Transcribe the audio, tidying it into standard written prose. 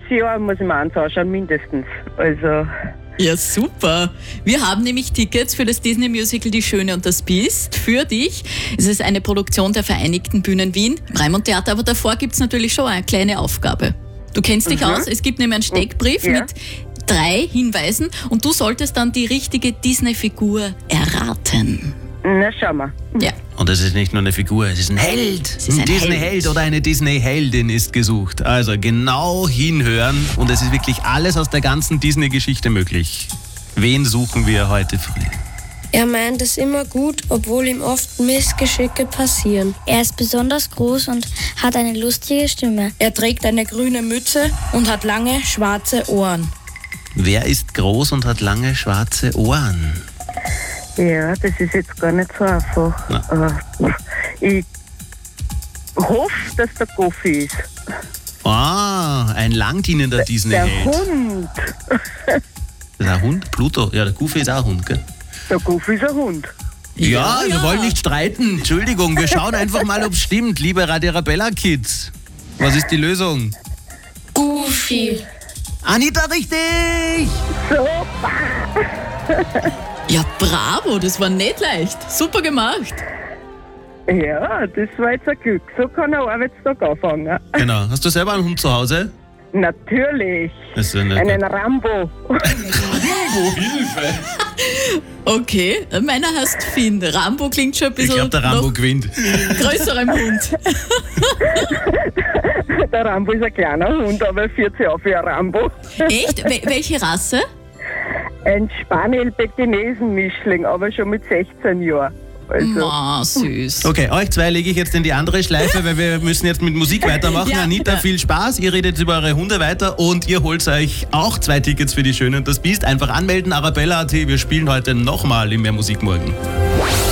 Jahr muss ich mir eins anschauen, mindestens. Also, Ja, super. Wir haben nämlich Tickets für das Disney-Musical Die Schöne und das Biest für dich. Es ist eine Produktion der Vereinigten Bühnen Wien, Raimund Theater, aber davor gibt es natürlich schon eine kleine Aufgabe. Du kennst dich aus, es gibt nämlich einen Steckbrief Ja. mit 3 Hinweisen und du solltest dann die richtige Disney-Figur erraten. na schauen wir. Ja. Und es ist nicht nur eine Figur, es ist ein Held. ist Ein ein Disney-Held oder eine Disney-Heldin ist gesucht. Also genau hinhören und es ist wirklich alles aus der ganzen Disney-Geschichte möglich. Wen suchen wir heute früh? Er meint es immer gut, obwohl ihm oft Missgeschicke passieren. Er ist besonders groß und hat eine lustige Stimme. Er trägt eine grüne Mütze und hat lange schwarze Ohren. Wer ist groß und hat lange schwarze Ohren? Ja, das ist jetzt gar nicht so einfach. Ich hoffe, dass der Goofy ist. Ah, ein langdienender Der Disney-Held. Hund. Das ist ein Hund? Pluto? Ja, der Goofy ist auch ein Hund, gell? Der Goofy ist ein Hund. Ja, wir wollen nicht streiten. Entschuldigung, wir schauen einfach mal, ob es stimmt, liebe Radio Arabella Kids. Was ist die Lösung? Goofy. Anita, richtig! Ja, bravo, das war nicht leicht. Super gemacht. Ja, das war jetzt ein Glück. So kann ein Arbeitstag anfangen. Genau. Hast du selber einen Hund zu Hause? Natürlich. Das ist ja nicht Einen Rambo. Okay, meiner heißt Finn. Rambo klingt schon ein Ich bisschen glaube, der Rambo noch gewinnt. größerem Hund. Der Rambo ist ein kleiner Hund, aber er führt sich auf wie ein Rambo. Echt? Welche Rasse? Ein Spaniel-Pekinesen-Mischling, aber schon mit 16 Jahren. Also, Ma, süß. Okay, euch zwei lege ich jetzt in die andere Schleife, weil wir müssen jetzt mit Musik weitermachen. Ja, Anita, ja. viel Spaß. Ihr redet über eure Hunde weiter und ihr holt euch auch 2 Tickets für die Schöne und das Biest. Einfach anmelden, Arabella.at. Wir spielen heute nochmal im Mehr Musik morgen.